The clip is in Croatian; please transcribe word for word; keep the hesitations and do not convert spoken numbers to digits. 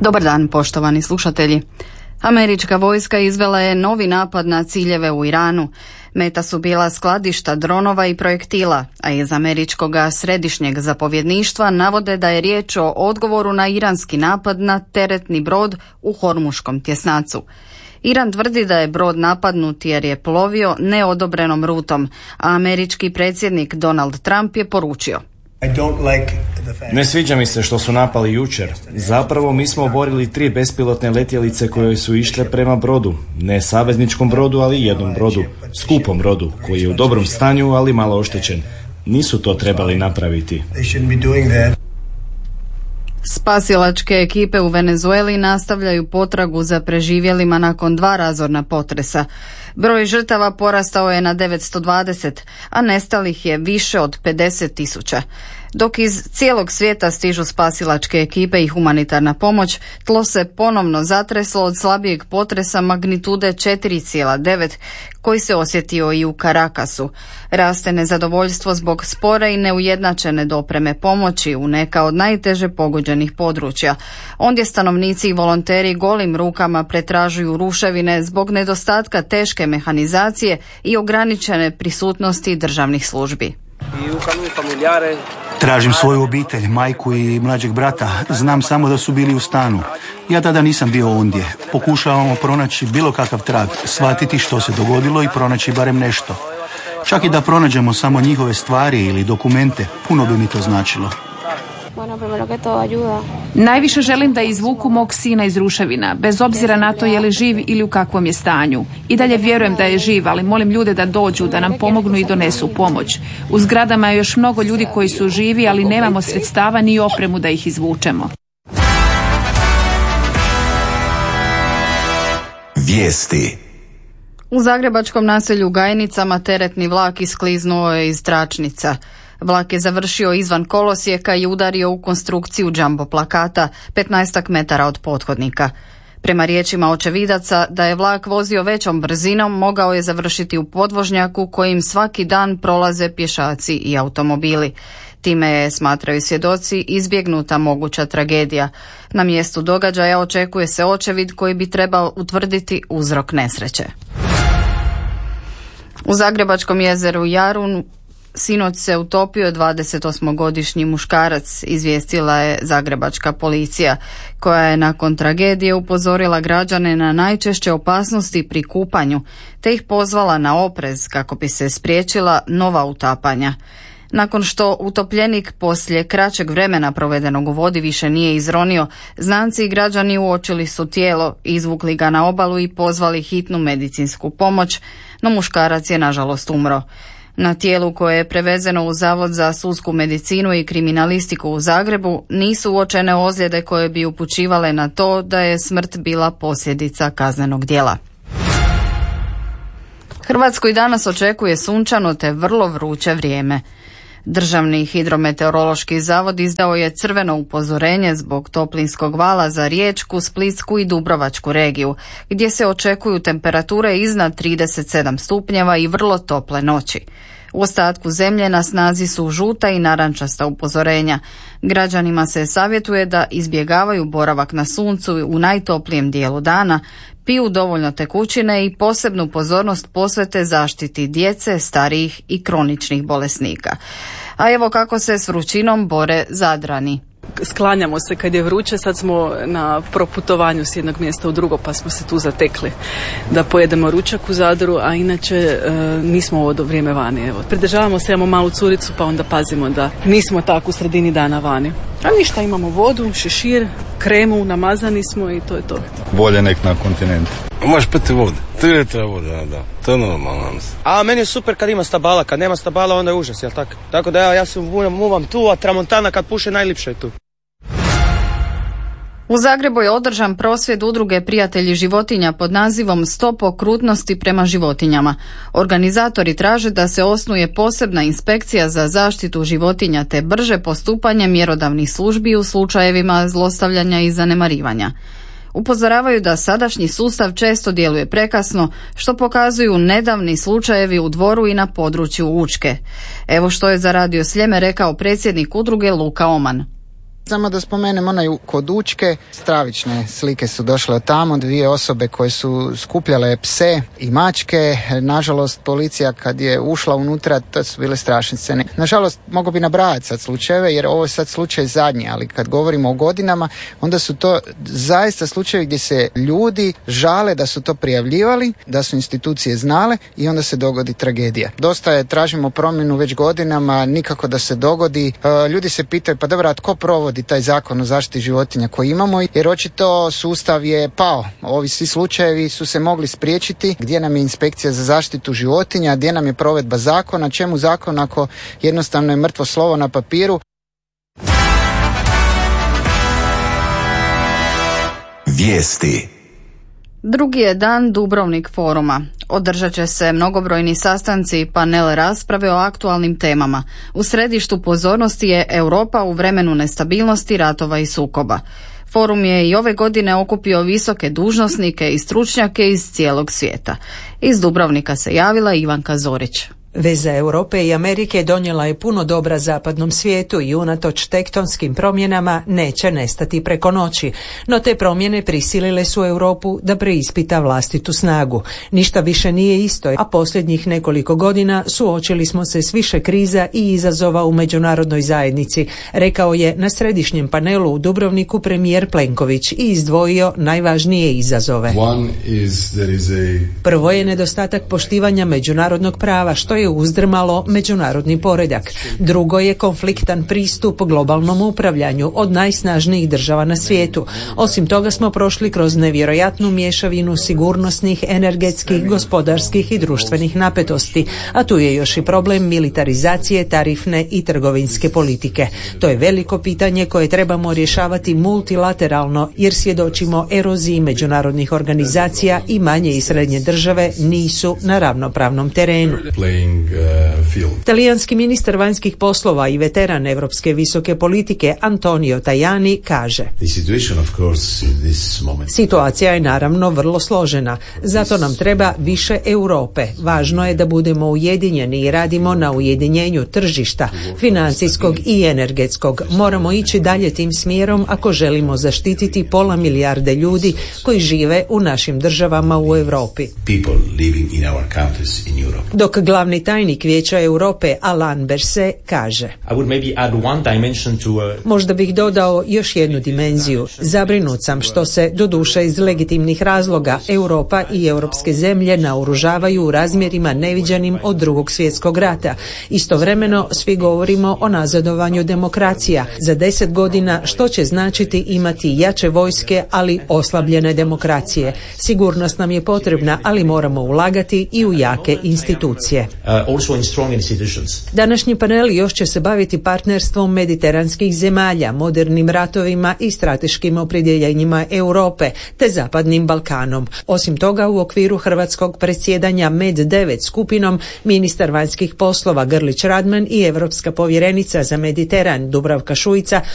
Dobar dan, poštovani slušatelji. Američka vojska izvela je novi napad na ciljeve u Iranu. Meta su bila skladišta dronova i projektila, a iz američkog središnjeg zapovjedništva navode da je riječ o odgovoru na iranski napad na teretni brod u Hormuškom tjesnacu. Iran tvrdi da je brod napadnut jer je plovio neodobrenom rutom, a američki predsjednik Donald Trump je poručio: Ne sviđa mi se što su napali jučer. Zapravo mi smo oborili tri bespilotne letjelice koje su išle prema brodu. Ne savezničkom brodu, ali jednom brodu. Skupom brodu, koji je u dobrom stanju, ali malo oštećen. Nisu to trebali napraviti. Spasilačke ekipe u Venezueli nastavljaju potragu za preživjelima nakon dva razorna potresa. Broj žrtava porastao je na devetsto dvadeset, a nestalih je više od pedeset tisuća. Dok iz cijelog svijeta stižu spasilačke ekipe i humanitarna pomoć, tlo se ponovno zatreslo od slabijeg potresa magnitude četiri zarez devet koji se osjetio i u Caracasu. Raste nezadovoljstvo zbog spore i neujednačene dopreme pomoći u neka od najteže pogođenih područja. Ondje stanovnici i volonteri golim rukama pretražuju ruševine zbog nedostatka teške mehanizacije i ograničene prisutnosti državnih službi. Tražim svoju obitelj, majku i mlađeg brata. Znam samo da su bili u stanu. Ja tada nisam bio ondje. Pokušavamo pronaći bilo kakav trag, shvatiti što se dogodilo i pronaći barem nešto. Čak i da pronađemo samo njihove stvari ili dokumente, puno bi mi to značilo. Najviše želim da izvuku mog sina iz ruševina, bez obzira na to je li živ ili u kakvom je stanju. I dalje vjerujem da je živ, ali molim ljude da dođu, da nam pomognu i donesu pomoć. U zgradama je još mnogo ljudi koji su živi, ali nemamo sredstava ni opremu da ih izvučemo. Vijesti. U zagrebačkom naselju Gajnicama teretni vlak iskliznuo je iz tračnica. Vlak je završio izvan kolosijeka i udario u konstrukciju jumbo plakata petnaestak metara od pothodnika. Prema riječima očevidaca, da je vlak vozio većom brzinom, mogao je završiti u podvožnjaku kojim svaki dan prolaze pješaci i automobili. Time je, smatraju svjedoci, izbjegnuta moguća tragedija. Na mjestu događaja očekuje se očevid koji bi trebao utvrditi uzrok nesreće. U zagrebačkom jezeru Jarun sinoć se utopio dvadesetosmogodišnji muškarac, izvijestila je zagrebačka policija, koja je nakon tragedije upozorila građane na najčešće opasnosti pri kupanju, te ih pozvala na oprez kako bi se spriječila nova utapanja. Nakon što utopljenik poslije kraćeg vremena provedenog u vodi više nije izronio, znanci i građani uočili su tijelo, izvukli ga na obalu i pozvali hitnu medicinsku pomoć, no muškarac je nažalost umro. Na tijelu koje je prevezeno u Zavod za sudsku medicinu i kriminalistiku u Zagrebu nisu uočene ozljede koje bi upućivale na to da je smrt bila posljedica kaznenog djela. Hrvatsku i danas očekuje sunčano te vrlo vruće vrijeme. Državni hidrometeorološki zavod izdao je crveno upozorenje zbog toplinskog vala za Riječku, Splitsku i Dubrovačku regiju, gdje se očekuju temperature iznad trideset sedam stupnjeva i vrlo tople noći. U ostatku zemlje na snazi su žuta i narančasta upozorenja. Građanima se savjetuje da izbjegavaju boravak na suncu u najtoplijem dijelu dana, piju dovoljno tekućine i posebnu pozornost posvete zaštiti djece, starijih i kroničnih bolesnika. A evo kako se s vrućinom bore Zadrani. Sklanjamo se kad je vruće, sad smo na proputovanju s jednog mjesta u drugo pa smo se tu zatekli da pojedemo ručak u Zadru, a inače e, nismo ovo do vrijeme vani. Evo. Pridržavamo se, imamo malu curicu pa onda pazimo da nismo tako u sredini dana vani. A ništa, imamo vodu, šešir, kremu, namazani smo i to je to. Bolje nek na kontinentu. Možeš piti vodu, tri litra vode, da, da, to je normalno. A meni je super kad ima stabala, kad nema stabala onda je užas, jel tako? Tako da ja, ja se muvam tu, a tramontana kad puše najlipše je tu. U Zagrebu je održan prosvjed udruge Prijatelji životinja pod nazivom Stop okrutnosti prema životinjama. Organizatori traže da se osnuje posebna inspekcija za zaštitu životinja te brže postupanje mjerodavnih službi u slučajevima zlostavljanja i zanemarivanja. Upozoravaju da sadašnji sustav često djeluje prekasno, što pokazuju nedavni slučajevi u Dvoru i na području Učke. Evo što je za Radio Sljeme rekao predsjednik udruge Luka Oman. Samo da spomenem onaj kod Učke, stravične slike su došle od tamo, dvije osobe koje su skupljale pse i mačke. Nažalost, policija kad je ušla unutra, to su bile strašne scene. Nažalost, mogu bi nabrajati sad slučajeve, jer ovo je sad slučaj zadnji, ali kad govorimo o godinama, onda su to zaista slučajevi gdje se ljudi žale da su to prijavljivali, da su institucije znale i onda se dogodi tragedija. Dosta je, tražimo promjenu već godinama, nikako da se dogodi. E, ljudi se pitaju, pa dobro, a tko provodi taj zakon o zaštiti životinja koji imamo, jer očito sustav je pao. Ovi svi slučajevi su se mogli spriječiti. Gdje nam je inspekcija za zaštitu životinja, gdje nam je provedba zakona, čemu zakon ako jednostavno je mrtvo slovo na papiru. Vijesti. Drugi je dan Dubrovnik foruma. Održat će se mnogobrojni sastanci i panel rasprave o aktualnim temama. U središtu pozornosti je Europa u vremenu nestabilnosti, ratova i sukoba. Forum je i ove godine okupio visoke dužnosnike i stručnjake iz cijelog svijeta. Iz Dubrovnika se javila Ivanka Zorić. Veza Europe i Amerike donijela je puno dobra zapadnom svijetu i unatoč tektonskim promjenama neće nestati preko noći. No te promjene prisilile su Europu da preispita vlastitu snagu. Ništa više nije isto, a posljednjih nekoliko godina suočili smo se s više kriza i izazova u međunarodnoj zajednici, rekao je na središnjem panelu u Dubrovniku premijer Plenković i izdvojio najvažnije izazove. Prvo je nedostatak poštivanja međunarodnog prava, što je je uzdrmalo međunarodni poredak. Drugo je konfliktan pristup globalnom upravljanju od najsnažnijih država na svijetu. Osim toga smo prošli kroz nevjerojatnu mješavinu sigurnosnih, energetskih, gospodarskih i društvenih napetosti, a tu je još i problem militarizacije, tarifne i trgovinske politike. To je veliko pitanje koje trebamo rješavati multilateralno, jer svjedočimo eroziji međunarodnih organizacija i manje i srednje države nisu na ravnopravnom terenu. Talijanski ministar vanjskih poslova i veteran europske visoke politike Antonio Tajani kaže: situacija je naravno vrlo složena, zato nam treba više Europe. Važno je da budemo ujedinjeni i radimo na ujedinjenju tržišta, financijskog i energetskog. Moramo ići dalje tim smjerom ako želimo zaštititi pola milijarde ljudi koji žive u našim državama u Europi. Dok glavni tajnik Vijeća Europe Alain Berset kaže: možda bih dodao još jednu dimenziju. Zabrinut sam što se, doduše iz legitimnih razloga, Europa i europske zemlje naoružavaju u razmjerima neviđenim od drugog svjetskog rata. Istovremeno svi govorimo o nazadovanju demokracija. Za deset godina što će značiti imati jače vojske, ali oslabljene demokracije. Sigurnost nam je potrebna, ali moramo ulagati i u jake institucije. Današnji panel još će se baviti partnerstvom mediteranskih zemalja, modernim ratovima i strateškim opredjeljenjima Europe, te Zapadnim Balkanom. Osim toga, u okviru hrvatskog predsjedanja Med devet skupinom, ministar vanjskih poslova Grlić Radman i europska povjerenica za Mediteran Dubravka Šuica